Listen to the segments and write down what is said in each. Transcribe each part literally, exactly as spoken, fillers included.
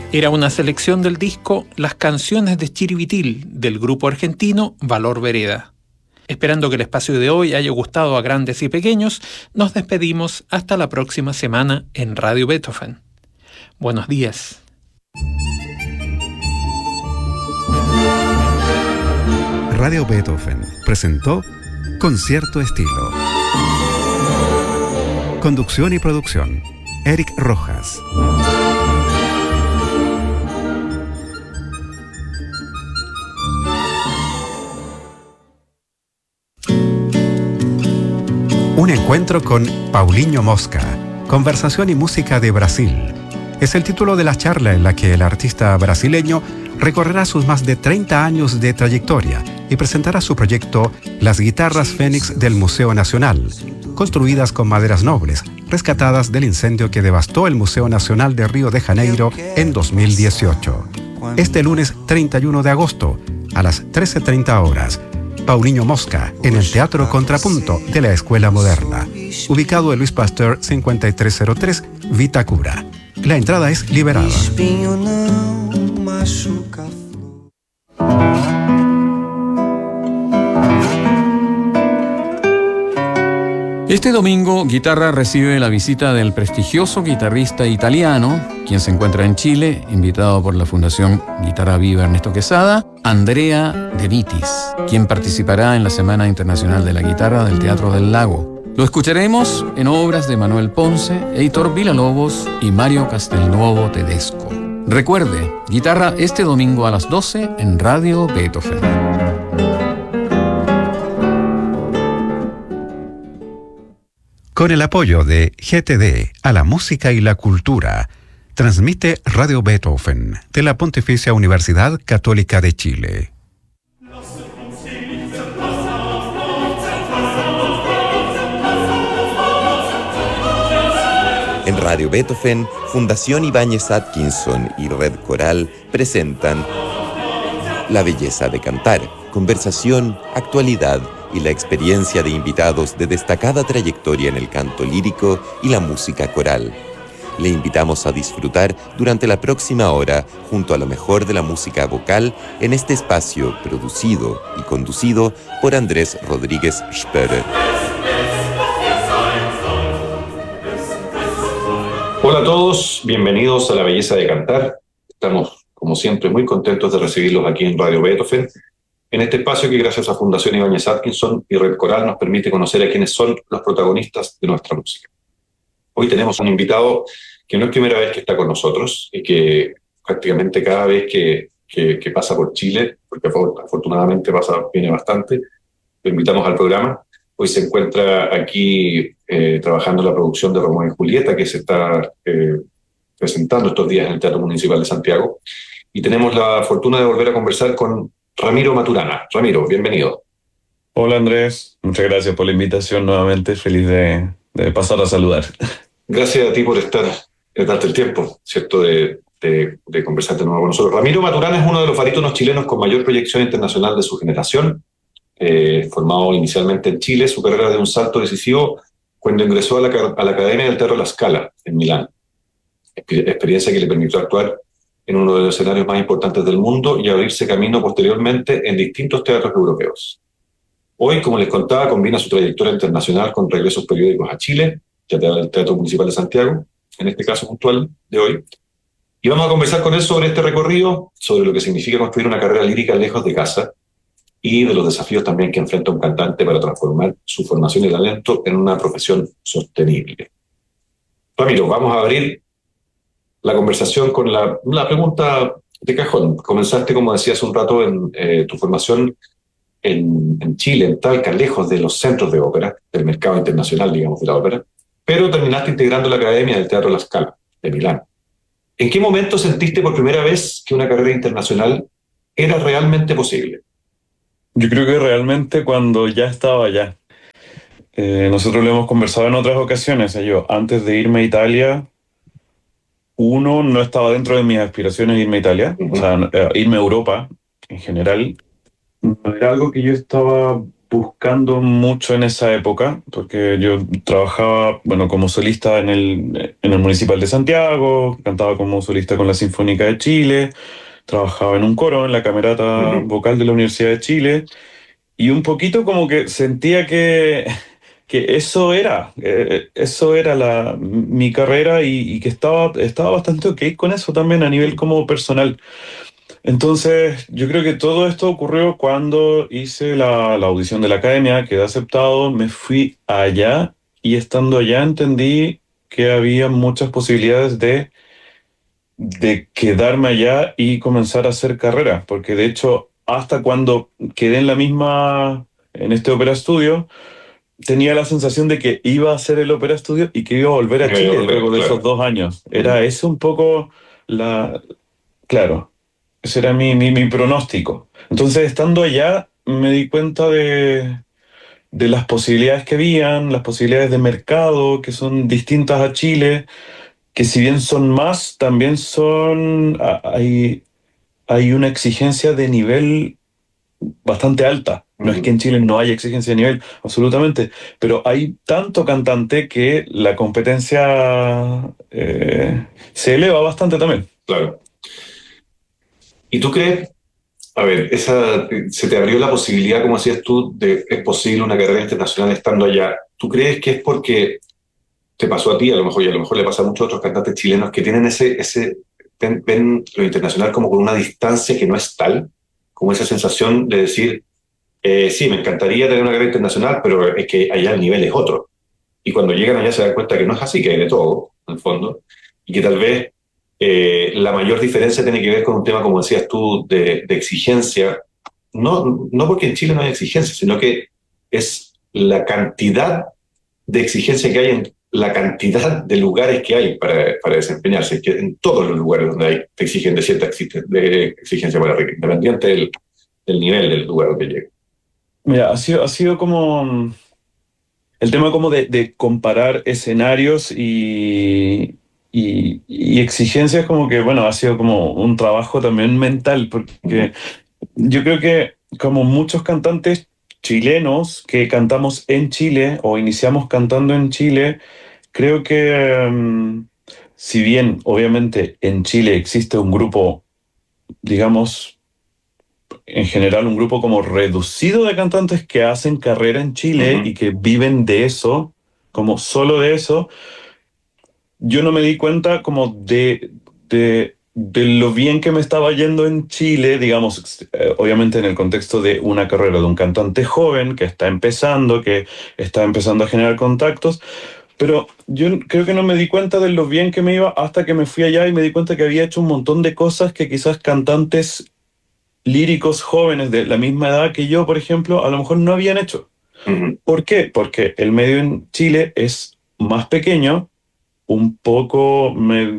Era una selección del disco Las canciones de Chiribitil del grupo argentino Valor Vereda. Esperando que el espacio de hoy haya gustado a grandes y pequeños, nos despedimos hasta la próxima semana en Radio Beethoven. Buenos días. Radio Beethoven presentó Concierto Estilo. Conducción y producción, Eric Rojas. Un encuentro con Paulinho Mosca, conversación y música de Brasil. Es el título de la charla en la que el artista brasileño recorrerá sus más de treinta años de trayectoria y presentará su proyecto Las Guitarras Fénix del Museo Nacional, construidas con maderas nobles, rescatadas del incendio que devastó el Museo Nacional de Río de Janeiro en dos mil dieciocho. Este lunes treinta y uno de agosto, a las trece treinta horas, Paulinho Mosca, en el Teatro Contrapunto de la Escuela Moderna, ubicado en Luis Pasteur cincuenta y tres cero tres, Vitacura. La entrada es liberada. Este domingo, Guitarra recibe la visita del prestigioso guitarrista italiano, quien se encuentra en Chile, invitado por la Fundación Guitarra Viva Ernesto Quesada, Andrea De Vitis, quien participará en la Semana Internacional de la Guitarra del Teatro del Lago. Lo escucharemos en obras de Manuel Ponce, Heitor Villa-Lobos y Mario Castelnuovo Tedesco. Recuerde, Guitarra este domingo a las doce en Radio Beethoven. Con el apoyo de G T D a la música y la cultura, transmite Radio Beethoven de la Pontificia Universidad Católica de Chile. En Radio Beethoven, Fundación Ibáñez Atkinson y Red Coral presentan La Belleza de Cantar, conversación, actualidad y la experiencia de invitados de destacada trayectoria en el canto lírico y la música coral. Le invitamos a disfrutar durante la próxima hora junto a lo mejor de la música vocal en este espacio producido y conducido por Andrés Rodríguez Sperrer. Hola a todos, bienvenidos a La Belleza de Cantar. Estamos, como siempre, muy contentos de recibirlos aquí en Radio Beethoven, en este espacio que gracias a Fundación Ibáñez Atkinson y Red Coral nos permite conocer a quienes son los protagonistas de nuestra música. Hoy tenemos un invitado que no es primera vez que está con nosotros y que prácticamente cada vez que, que, que pasa por Chile, porque afortunadamente pasa, viene bastante, lo invitamos al programa. Hoy se encuentra aquí eh, trabajando en la producción de Romeo y Julieta, que se está eh, presentando estos días en el Teatro Municipal de Santiago. Y tenemos la fortuna de volver a conversar con Ramiro Maturana. Ramiro, bienvenido. Hola Andrés, muchas gracias por la invitación nuevamente, feliz de, de pasar a saludar. Gracias a ti por estar, de darte el tiempo, ¿cierto?, de, de, de conversar de nuevo con nosotros. Ramiro Maturana es uno de los barítonos chilenos con mayor proyección internacional de su generación. Eh, formado inicialmente en Chile, su carrera dio un salto decisivo cuando ingresó a la, a la Academia del Teatro La Scala, en Milán. Experiencia que le permitió actuar en uno de los escenarios más importantes del mundo y abrirse camino posteriormente en distintos teatros europeos. Hoy, como les contaba, combina su trayectoria internacional con regresos periódicos a Chile, ya el Teatro Municipal de Santiago, en este caso puntual de hoy. Y vamos a conversar con él sobre este recorrido, sobre lo que significa construir una carrera lírica lejos de casa y de los desafíos también que enfrenta un cantante para transformar su formación y talento en una profesión sostenible. Ramiro, vamos a abrir la conversación con la, la pregunta de cajón. Comenzaste, como decía hace un rato, en eh, tu formación en, en Chile, en Talca, lejos de los centros de ópera, del mercado internacional, digamos, de la ópera, pero terminaste integrando la Academia del Teatro La Scala, de Milán. ¿En qué momento sentiste por primera vez que una carrera internacional era realmente posible? Yo creo que realmente cuando ya estaba allá. Eh, nosotros lo hemos conversado en otras ocasiones. Yo, antes de irme a Italia, uno, no estaba dentro de mis aspiraciones irme a Italia, uh-huh. o sea, irme a Europa en general. No era algo que yo estaba buscando mucho en esa época, porque yo trabajaba, bueno, como solista en el, en el Municipal de Santiago, cantaba como solista con la Sinfónica de Chile, trabajaba en un coro en la Camerata Ujú. Vocal de la Universidad de Chile, y un poquito como que sentía que, que eso era, eh, eso era la, mi carrera y, y que estaba, estaba bastante ok con eso también a nivel como personal. Entonces, yo creo que todo esto ocurrió cuando hice la, la audición de la academia, quedé aceptado, me fui allá y estando allá entendí que había muchas posibilidades de, de quedarme allá y comenzar a hacer carrera, porque de hecho, hasta cuando quedé en la misma, en este Opera Studio, tenía la sensación de que iba a hacer el Opera Studio y que iba a volver a Me voy a Chile volver, luego de esos claro. dos años. Ujú. Era eso un poco la, claro. Ese era mi, mi, mi pronóstico. Entonces, estando allá, me di cuenta de, de las posibilidades que habían, las posibilidades de mercado, que son distintas a Chile, que si bien son más, también son, a- hay, hay una exigencia de nivel bastante alta. No es que Ujú. en Chile no haya exigencia de nivel, absolutamente, pero hay tanto cantante que la competencia eh, se eleva bastante también. Claro. ¿Y tú crees, a ver, esa, se te abrió la posibilidad, como decías tú, de es posible una carrera internacional estando allá? ¿Tú crees que es porque te pasó a ti, a lo mejor, y a lo mejor le pasa a muchos otros cantantes chilenos que tienen ese, ese ven, ven lo internacional como con una distancia que no es tal, como esa sensación de decir, eh, sí, me encantaría tener una carrera internacional, pero es que allá el nivel es otro. Y cuando llegan allá se dan cuenta que no es así, que hay de todo, en el fondo, y que tal vez eh, la mayor diferencia tiene que ver con un tema, como decías tú, de, de exigencia. No, no porque en Chile no hay exigencia, sino que es la cantidad de exigencia que hay en la cantidad de lugares que hay para, para desempeñarse, que en todos los lugares donde hay, te exigen de cierta de exigencia para arriba, independiente del, del nivel del lugar donde llegue. Mira, ha sido, ha sido como el tema como de, de comparar escenarios y, y, y exigencias como que, bueno, ha sido como un trabajo también mental, porque yo creo que como muchos cantantes chilenos que cantamos en Chile o iniciamos cantando en Chile, creo que mm, si bien obviamente en Chile existe un grupo, digamos, en general un grupo como reducido de cantantes que hacen carrera en Chile Ujú, y que viven de eso, como solo de eso, yo no me di cuenta como de, de, de lo bien que me estaba yendo en Chile, digamos, eh, obviamente en el contexto de una carrera de un cantante joven que está empezando, que está empezando a generar contactos, pero yo creo que no me di cuenta de lo bien que me iba hasta que me fui allá y me di cuenta que había hecho un montón de cosas que quizás cantantes líricos jóvenes de la misma edad que yo, por ejemplo, a lo mejor no habían hecho. ujú, ¿Por qué? Porque el medio en Chile es más pequeño, un poco me,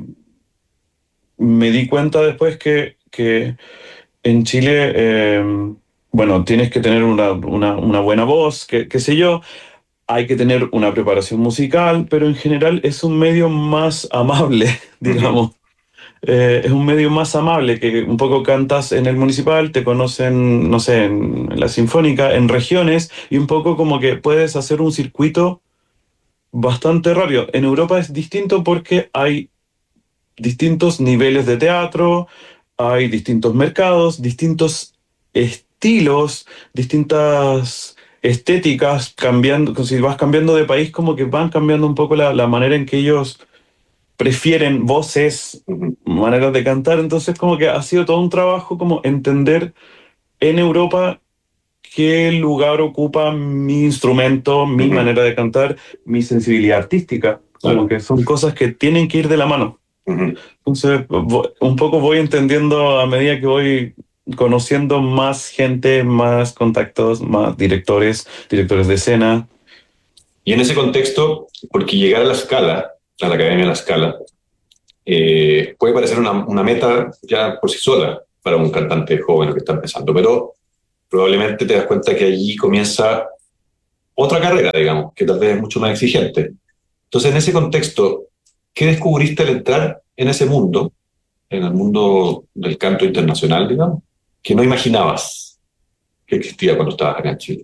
me di cuenta después que, que en Chile, eh, bueno, tienes que tener una, una, una buena voz, que, qué sé yo, hay que tener una preparación musical, pero en general es un medio más amable, ujú. digamos. Eh, es un medio más amable, que un poco cantas en el municipal, te conocen, no sé, en, en la sinfónica, en regiones, y un poco como que puedes hacer un circuito bastante rápido. En Europa es distinto porque hay distintos niveles de teatro, hay distintos mercados, distintos estilos, distintas estéticas, cambiando, si vas cambiando de país, como que van cambiando un poco la, la manera en que ellos prefieren voces, Ujú, maneras de cantar, entonces como que ha sido todo un trabajo como entender en Europa qué lugar ocupa mi instrumento, mi ujú. manera de cantar, mi sensibilidad artística, como Claro. que son cosas que tienen que ir de la mano. Ujú. Entonces, vo- un poco voy entendiendo a medida que voy conociendo más gente, más contactos, más directores, directores de escena. Y en ese contexto, porque llegar a la Scala, a la Academia de la Scala, eh, puede parecer una, una meta ya por sí sola para un cantante joven que está empezando, pero probablemente te das cuenta que allí comienza otra carrera, digamos, que tal vez es mucho más exigente. Entonces, en ese contexto, ¿qué descubriste al entrar en ese mundo, en el mundo del canto internacional, digamos, que no imaginabas que existía cuando estabas acá en Chile?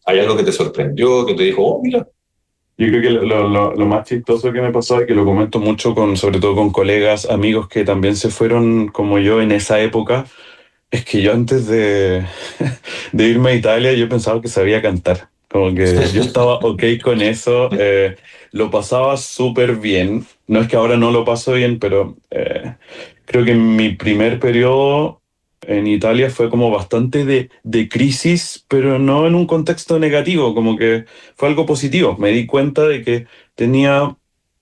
¿Hay algo que te sorprendió, que te dijo, oh, mira? Yo creo que lo, lo, lo más chistoso que me pasó, y que lo comento mucho con, sobre todo con colegas, amigos que también se fueron como yo en esa época, es que yo antes de, de irme a Italia yo pensaba que sabía cantar. Como que yo estaba ok con eso, eh, lo pasaba súper bien. No es que ahora no lo paso bien, pero eh, creo que mi primer periodo en Italia fue como bastante de, de crisis, pero no en un contexto negativo, como que fue algo positivo. Me di cuenta de que tenía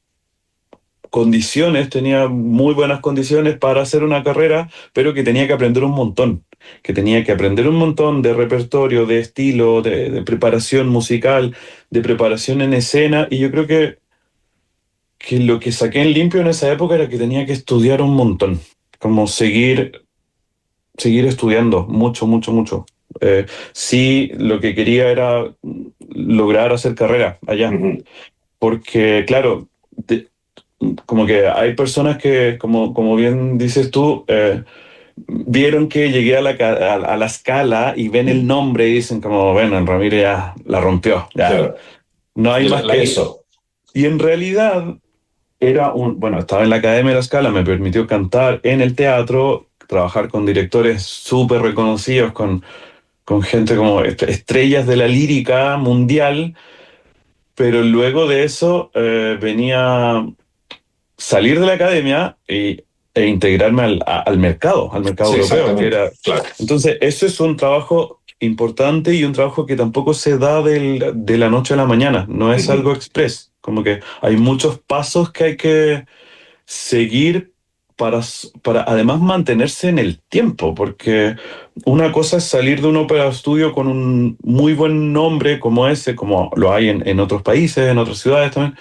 condiciones, tenía muy buenas condiciones para hacer una carrera, pero que tenía que aprender un montón, que tenía que aprender un montón de repertorio, de estilo, de, de preparación musical, de preparación en escena, y yo creo que, que lo que saqué en limpio en esa época era que tenía que estudiar un montón, como seguir, seguir estudiando mucho, mucho, mucho. Eh, sí, lo que quería era lograr hacer carrera allá, Uh-huh. porque claro, de- como que hay personas que, como, como bien dices tú, eh, vieron que llegué a la, ca- a, a la escala y ven el nombre y dicen como, bueno, el Ramírez ya la rompió, ya, Claro, no hay la, más la que eso. hizo. Y en realidad era un, bueno, estaba en la Academia de la Scala, me permitió cantar en el teatro, trabajar con directores súper reconocidos, con, con gente como est- estrellas de la lírica mundial, pero luego de eso eh, venía salir de la academia y, e integrarme al, a- al mercado, al mercado Sí, europeo, que exactamente, era... claro. Entonces, eso es un trabajo importante y un trabajo que tampoco se da del- de la noche a la mañana, no es Uh-huh. algo express, como que hay muchos pasos que hay que seguir para, s- para además mantenerse en el tiempo, porque una cosa es salir de un ópera estudio con un muy buen nombre como ese, como lo hay en, en otros países, en otras ciudades también,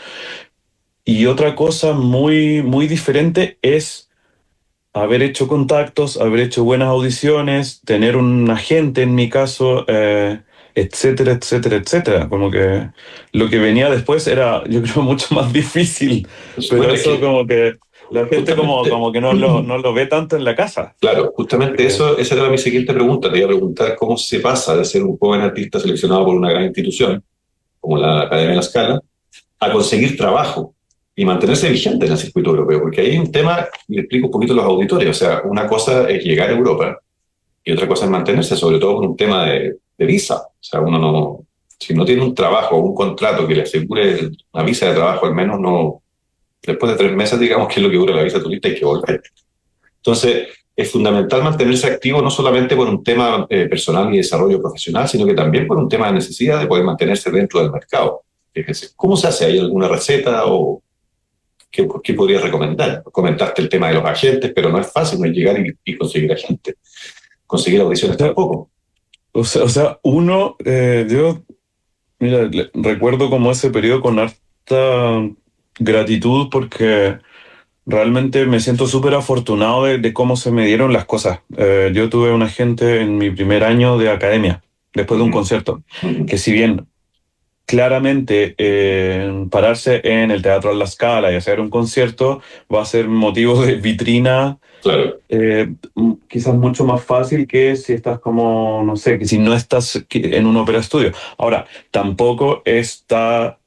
y otra cosa muy, muy diferente es haber hecho contactos, haber hecho buenas audiciones, tener un agente en mi caso, eh, etcétera, etcétera, etcétera. Como que lo que venía después era, yo creo, mucho más difícil, Pues, pero bueno, es eso que como que la gente como, justamente, como que no lo, no lo ve tanto en la casa. claro, justamente Eh, eso, esa era mi siguiente pregunta. Te iba a preguntar cómo se pasa de ser un joven artista seleccionado por una gran institución, como la Academia de la Scala, a conseguir trabajo y mantenerse vigente en el circuito europeo, porque ahí hay un tema, y le explico un poquito a los auditores, o sea, una cosa es llegar a Europa y otra cosa es mantenerse, sobre todo con un tema de, de visa. O sea, uno no, si no tiene un trabajo o un contrato que le asegure una visa de trabajo, al menos no, después de tres meses, digamos que es lo que dura la visa turista, hay que volver. Entonces, es fundamental mantenerse activo no solamente por un tema eh, personal y desarrollo profesional, sino que también por un tema de necesidad de poder mantenerse dentro del mercado. Fíjese, ¿cómo se hace? ¿Hay alguna receta o qué, qué podrías recomendar? Comentaste el tema de los agentes, pero no es fácil, no es llegar y, y conseguir agentes. Conseguir o audiciones sea, tampoco. o sea, o sea, uno, eh, yo, mira, le- recuerdo como ese periodo con harta gratitud porque realmente me siento súper afortunado de, de cómo se me dieron las cosas. Eh, yo tuve un agente en mi primer año de academia, después de un Uh-huh. concierto, Uh-huh. que si bien claramente eh, pararse en el Teatro La Scala y hacer un concierto va a ser motivo de vitrina, Claro. eh, m- quizás mucho más fácil que si estás como, no sé, que si no estás que- en un ópera estudio. Ahora, tampoco está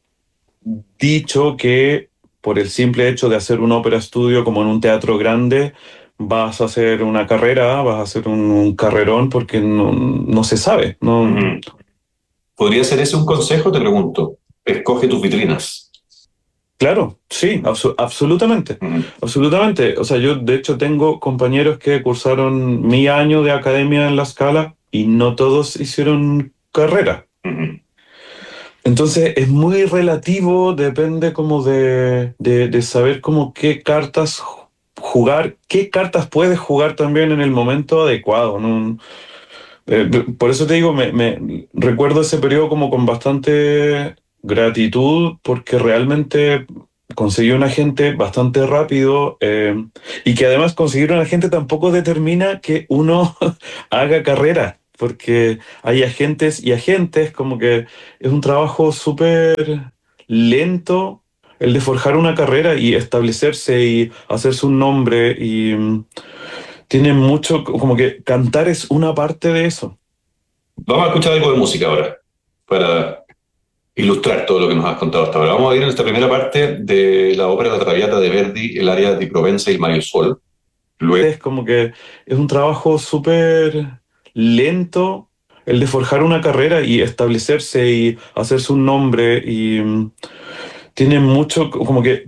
dicho que por el simple hecho de hacer un ópera estudio como en un teatro grande, vas a hacer una carrera, vas a hacer un, un carrerón, porque no, no se sabe. No, Uh-huh. ¿Podría ser ese un consejo? Te pregunto. Escoge tus vitrinas. claro, sí, abso- absolutamente. Uh-huh. Absolutamente. O sea, yo de hecho tengo compañeros que cursaron mi año de academia en La Scala y no todos hicieron carrera. Uh-huh. Entonces es muy relativo, depende como de, de, de saber como qué cartas ju- jugar, qué cartas puedes jugar también en el momento adecuado, ¿no? Eh, por eso te digo, me, me recuerdo ese periodo como con bastante gratitud porque realmente conseguí un agente bastante rápido, eh, y que además conseguir un agente tampoco determina que uno haga carrera, porque hay agentes y agentes, como que es un trabajo súper lento el de forjar una carrera y establecerse y hacerse un nombre y mm, tiene mucho, como que cantar es una parte de eso. Vamos a escuchar algo de música ahora. para ilustrar todo lo que nos has contado hasta ahora. Vamos a ir en esta primera parte de la ópera La Traviata de Verdi, el área di Provenza y el Mar y el Sol. Luego... Es como que es un trabajo súper lento el de forjar una carrera y establecerse y hacerse un nombre, y mm, tiene mucho, como que